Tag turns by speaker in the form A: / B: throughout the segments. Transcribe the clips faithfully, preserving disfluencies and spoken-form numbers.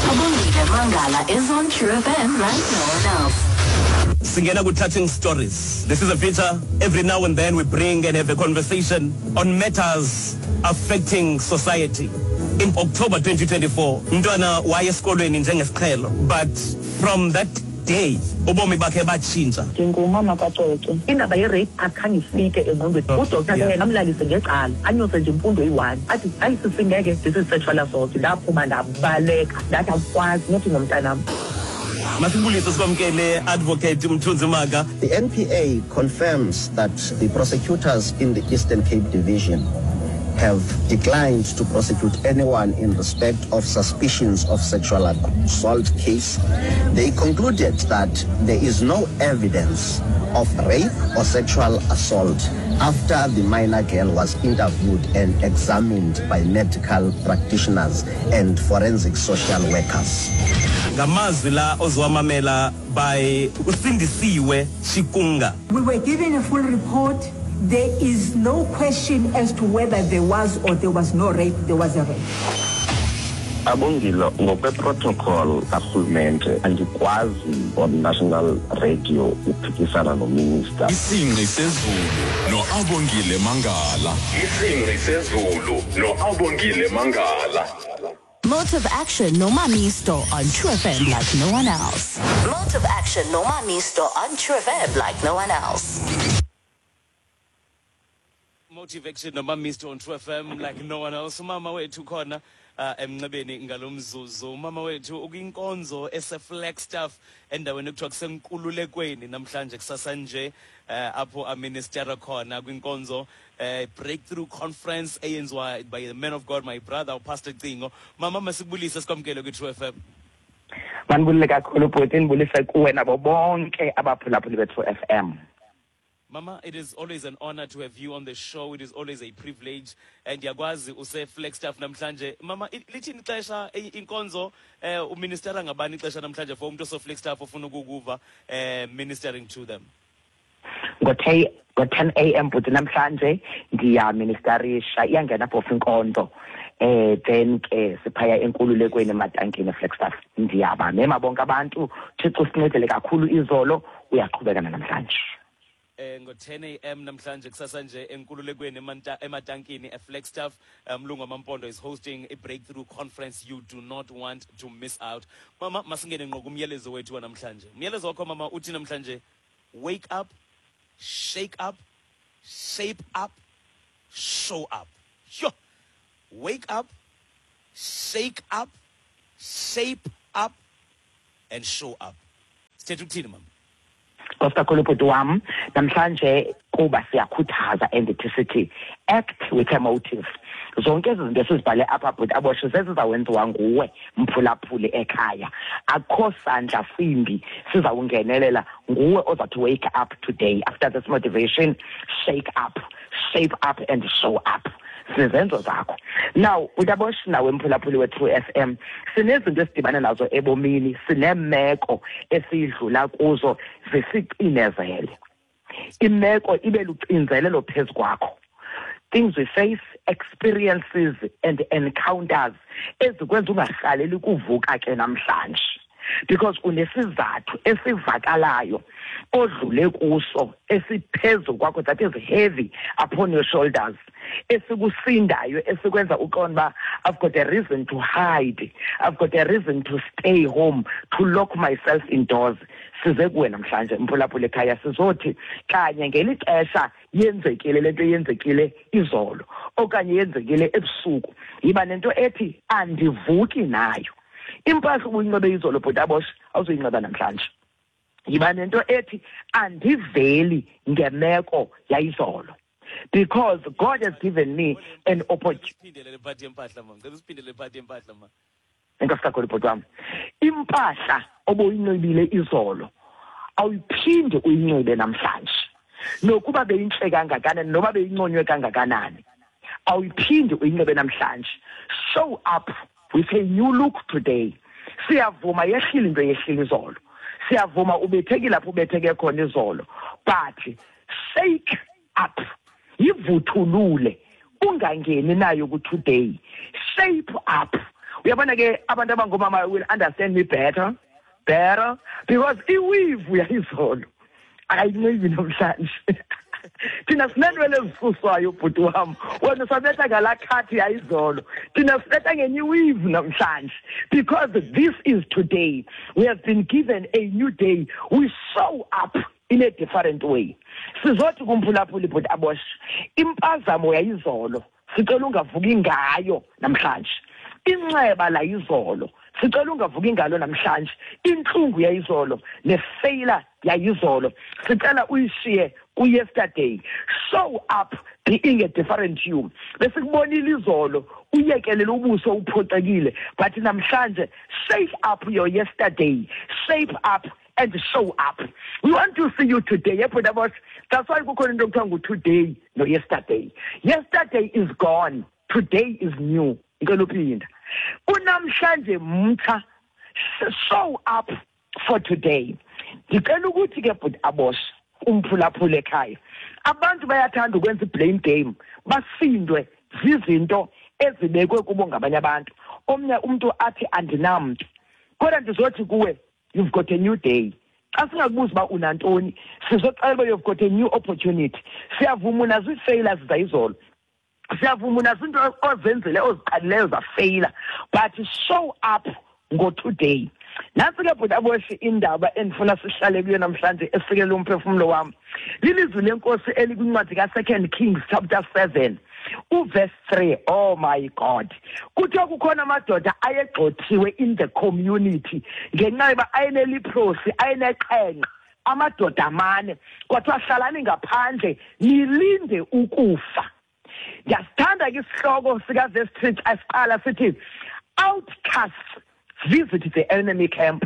A: Abongile Mangala is on True F M like no one else.
B: Singena with touching stories. This is a feature. Every now and then we bring and have a conversation on matters affecting society. In October twenty twenty-four, Mntwana wayesikolweni njengesiqhelo, but from that day ubomi bakhe batshintsha.
C: Ngingumama kaXoxo. Indaba ye-rape akhange ifike engqondweni. Udoktor ke amlalise ngecala anyose nje imfundo eyi-one athi ayisisingeke this is sexual assault. Ndaphuma ndabaleka ndathi akwazi nothi ngomntanami.
B: Masibulise sikwamkele Advocate Mthunzi Maka.
D: The N P A confirms that the prosecutors in the Eastern Cape Division have declined to prosecute anyone in respect of suspicions of sexual assault case. They concluded that there is no evidence of rape or sexual assault after the minor girl was interviewed and examined by medical practitioners and forensic social workers.
B: Ngamazwi la ozwamamela by uSindisiwe Shikunga.
E: We were given a full report. There is no question as to whether there was or there was no rape. There was a rape.
F: Abongile ngokwe protocol karhulumente andikwazi on national radio uphikisana no minister.
G: Isingqi sezulu no Abongile Mangala. Isingqi sezulu no Abongile Mangala.
A: Motive Action no Mamisto on True F M like no one else. Motive Action no Mamisto on True F M like no one else.
B: Motive Action no Mamisto on True F M like no one else. Mama wethu khona emncebeni ngalomzuzu. Mama wethu ukwinkonzo ese Flagstaff endaweni ekuthiwa kusenkululekweni namhlanje kusasa nje apho a minister khona kwinkonzo breakthrough conference eyenziwa by the man of God, my brother Pastor Cingo. Mama masibulise sikwamkele ku True F M.
C: Manibulile kakhulu bhuti, nibulise kuwe nabo bonke abaphulaphuli bethu F M.
B: Mama, it is always an honor to have you on the show. It is always a privilege. And yagwazi use Flagstaff namhlanje. Mama, lithini ixesha inkonzo uministera ngabani ixesha namhlanje for umuntu so Flagstaff ofuna ukukuva ministering to them.
C: Ngo-ten A M bhuti namhlanje ndiyaministerisha iyangena phofu inkonzo. Eh then ke siphaya enkululekweni eMatankini eFlagstaff. Ndiyabamema bonke abantu Thixo sincedele kakhulu izolo uyaqhubeka namhlanje.
B: Eh ngo-ten A M namhlanje kusasa nje enkululekweni eMatankini eFlagstaff. Mlungu Mampondo is hosting a breakthrough conference you do not want to miss out. Mama masingene ngqo kumyalezo wethu namhlanje. Umyalezo wakho mama uthi namhlanje wake up, shake up, shape up, show up. Sure. Wake up, shake up, shape up, and show up. Stay tuned, mama.
C: Koskakhulu bhuti wam namhlanje kuba siyakhuthaza endithi sithi act with a motive. Zonke izinto esizibhale apha bhuti abosho sezizawenziwa nguwe mphulaphuli ekhaya. Akho sandla simbi sizawungenelela nguwe ozathi wake up today. After this motivation, shake up, shape up and show up. Sizenzo zakho. Now udabosh nawe mphulaphuli wethu F M sinezinto esidibana nazo ebomini, sinemeko esidlula kuzo zisicinezele. Imeko ibe lucinzelelo phezu kwakho. Things we face, experiences and encounters ezikwenza ungahaleli kuvuka ke namhlanje. Because unesizathu esivakalayo odlule kuso esiphezu kwakho that is heavy upon your shoulders, esikusindayo esikwenza uqonda I've got a reason to hide, I've got a reason to stay home, to lock myself indoors. Size kuwe namhlanje mphulaphuli ekhaya sizothi kanye ngelixesha yenzekile lento yenzekile izolo okanye yenzekile ebusuku yiba nento ethi andivuki nayo. Impahla ubuyinqobe izolo bhuti abosh awuzuyinqoba namhlanje. Yiba nento ethi andiveli ngemeko yayizolo. Because God has given me an opportunity. Enkasikakho bhuti wami. Impahla obuyinqobile izolo awuyiphinde uyinqobe namhlanje. Nokuba beyinhle kangakanani noba beyinconywe kangakanani awuyiphinde uyinqobe namhlanje. Show up with a new look today. Siyavuma yehlile into yehlile izolo. Siyavuma ubetheke lapho ubetheke khona izolo. But shake up. Yivuthulule. Ungangeni nayo ku today. Shape up. uyabona ke abantu abangomama will understand me better better because iweave yayizolo ayinqebi namhlanje thina sinenwele ezifuswayo ubhuti wami wena usabetha ngalakhathi yayizolo thina sibetha ngenye iweave namhlanje because this is today. We have been given a new day. We show up in a different way. Sizothi kumphulaphuli bhuti abosh impazamo yayizolo sicela ungavuki ngayo namhlanje. Inxeba la izolo sicela ungavuki ngalo namhlanje. Inhlungu yayizolo nefailure yayizolo sicela uyishiye ku yesterday. Show up being a different you. Besikubonile izolo uyekelele ubuso uphoxekile but namhlanje shape up your yesterday. Shape up and show up. We want to see you today. That's why we call it today, no yesterday. Yesterday is gone. Today is new. Unamhlanje mtha. Show up for today. Ndicela ukuthi ke bhuti abosh umphulaphule ekhaya. Abantu bayathanda ukwenza blame game. Basindwe zizinto ezibekwe kubo ngabanye abantu. Omnye umuntu athi andinamntu. Kodwa ndizothi kuwe you've got a new day. Asingakubuza ba unantoni. Sizocela you've got a new opportunity. Siyavuma nazo failures zayizolo. Siyavuma nazo into ozenzele oziqalileyo zafaila. But show up go today. Nansi ke bhuti aboshi indaba endifuna sihlale kuyo namhlanje esikele umphefumulo wami. Lilizwi lenkosi elikwincwadi ka Second Kings chapter seven. Verse three. Oh my God. Kuthiwa kukhona amadoda ayegxothiwe in the community. Ngenxa yoba ayineliprosi, ayineqhenqa. Amadoda amane. Kwathiwa hlalani ngaphandle nilinde ukufa. Yasithanda ke isihloko sika verse three asiqala sithi outcasts visit the enemy camp.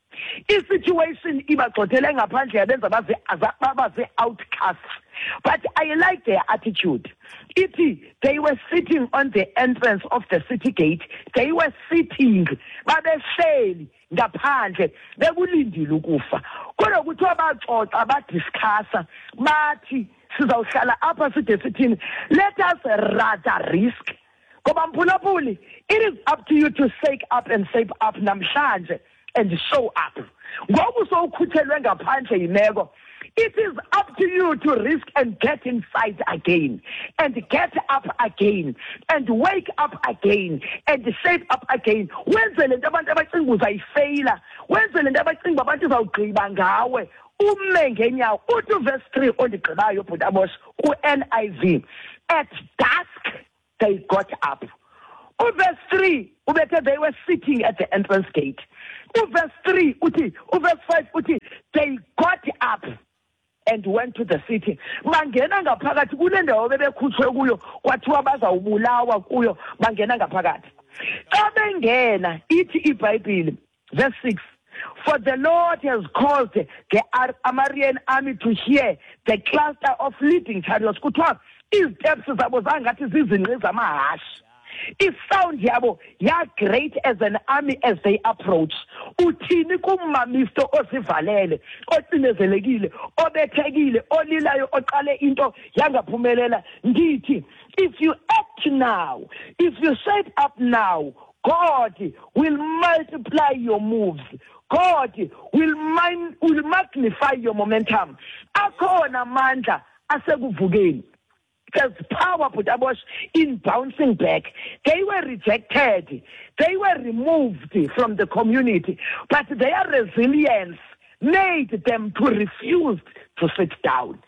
C: If situation ibagxothele ngaphandle yabenza baze abaze outcasts. But I like their attitude. Iti, they were sitting on the entrance of the city gate. They were sitting. Babehleli ngaphandle bekulindile ukufa. Kodwa kuthiwa baxoxa badiscussa bathi sizawuhlala apha side sithini. Let us rather risk. Ngoba mphulaphuli, it is up to you to shake up and shape up namhlanje and show up. Ngoku sowukhuthelwe ngaphandle yimeko. It is up to you to risk and get inside again and get up again and wake up again and shape up again. Wenze lento abantu abacinga uzayifeyila, wenze lento abacinga abantu uzawugqiba ngawe. Ume ngenyawo uthi verse three ondigqibayo bhuti abosh ku N I V. At dusk they got up. Verse three, they were sitting at the entrance gate. Verse three, verse five, they got up and went to the city. Bangena ngaphakathi kule ndawo bebekhutshwe kuyo kwathiwa bazawubulawa kuyo bangena ngaphakathi. Xa bengena ithi iBhayibhile verse six, for the Lord has caused the Amarian army to hear the cluster of leading chariots. Kuthiwa iziteps zabo zangathi zizinqe zamahashi. It sound yabo ya great as an army as they approach. Uthini kumamisto osivalele, ocinezekile, obethekile, olilayo oqale into yangaphumelela. Ndithi, if you act now, if you shape up now, God will multiply your moves. God will min- will magnify your momentum. Akhona amandla asekuvukeni. There's power, but in bouncing back. They were rejected. They were removed from the community. But their resilience made them to refuse to sit down.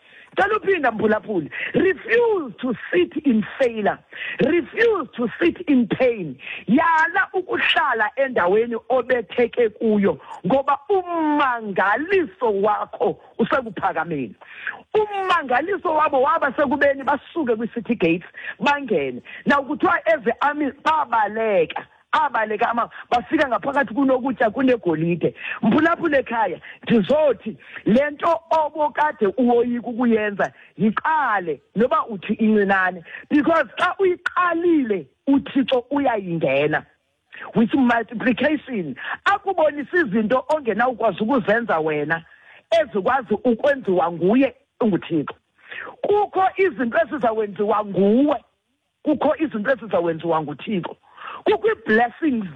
C: Refuse to sit in failure. Refuse to sit in pain. Yala ukuhlala endaweni obetheke kuyo ngoba umangaliso wakho usekuphakameni. Umangaliso wabo waba sekubeni basuke kwi-city gates bangene. Now kuthiwa eze army babaleka. Abaleka ama bafika ngaphakathi kunokutya kunegolide. Mphulaphule ekhaya ndizothi lento obokade uwoyika ukuyenza yiqale noba uthi incinane because xa uyiqalile uThixo uyayingena with multiplication. Akubonisa izinto ongena ukwazi ukuzenza wena ezikwazi ukwenziwa nguye unguThixo. Kukho izinto ezizawenziwa nguwe. Kukho izinto ezizawenziwa nguThixo. kukwi-blessings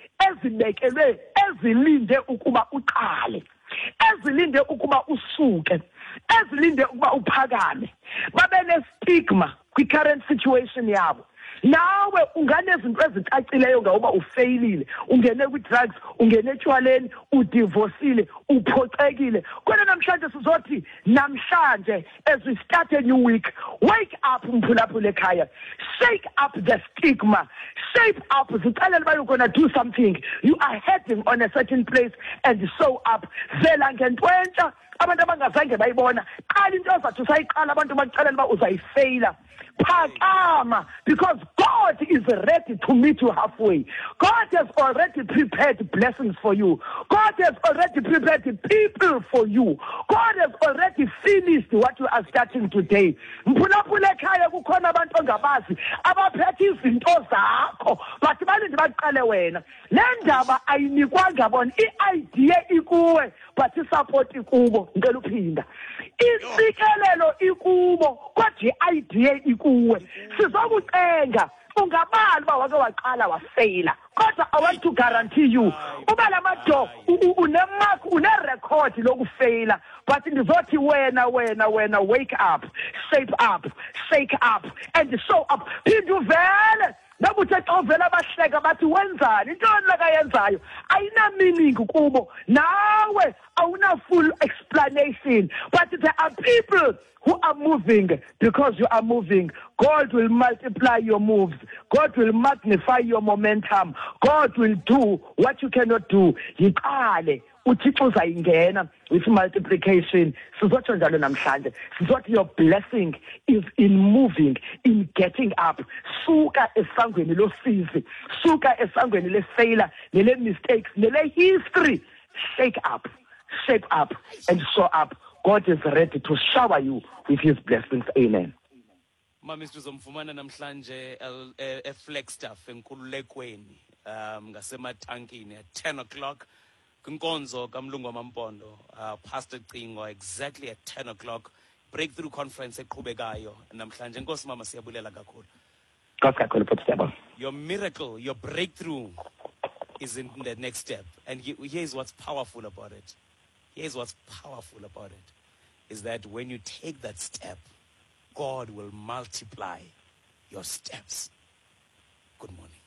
C: ezibekelwe ezilinde ukuba uqale, ezilinde ukuba usuke, ezilinde ukuba uphakame. Babe ne-stigma kwi-current situation yabo. Nawe unganezinto ezicacileyo ngawuba ufeyilile, ungene kwi-drugs, ungene etshwaleni, udivorcile, uphoxekile. Kodwa namhlanje sizothi namhlanje, as we start a new week, wake up mphulaphula ekhaya, shake up the stigma, shape up, zixelele uba you're going to do something, you are heading on a certain place, and show up. Vela ngentwentsha abantu abangazange bayibona, qala into ozathi usayiqala abantu bakuxelela uba uzayifeyila. Phakama, because God is ready to meet you halfway. God has already prepared blessings for you. God has already prepared people for you. God has already finished what you are starting today. Mphulaphula ekhaya kukhona abantu ongabazi abaphethe izinto zakho bathi balinde baqale wena. Le ndaba ayinikwanga bona, i-idea ikuwe but i-support ikubo. Ngicela uphinda. Isikelelo ikubo kodwa i-idea ikuwe. Sizokucenga ungabali ba wake waqala wafeyila, kodwa I want to guarantee you uba lamado unemark unerecord lokufeyila, but ndizothi wena wena wena wake up, shape up, shake up and show up. Phinda uvele nabuthe xa uvela abahleka bathi wenzani intoni lakayenzayo ayina meaning kubo, nawe awuna full explanation, but there are people who are moving because you are moving. God will multiply your moves. God will magnify your momentum. God will do what you cannot do. Yiqale uThixo uzayingena with multiplication. Sizotsho njalo namhlanje. Sizothi your blessing is in moving, in getting up. Suka esangweni losizi, suka esangweni lefailure, nele mistakes, nele history. Shake up, shape up, and show up. God is ready to shower you with his blessings. Amen.
B: Mami sizomfumana namhlanje eFlagstaff enkululekweni um ngasematankini at ten o'clock kwinkonzo kaMlungu Wamampondo, uh, Pastor Cingo, exactly at ten o'clock. Breakthrough conference eqhubekayo namhlanje. Enkosi mama siyabulela kakhulu.
C: Kakhulu Pastor.
B: Your miracle, your breakthrough is in the next step, and here's what's powerful about it. Here's what's powerful about it, is that when you take that step, God will multiply your steps. Good morning.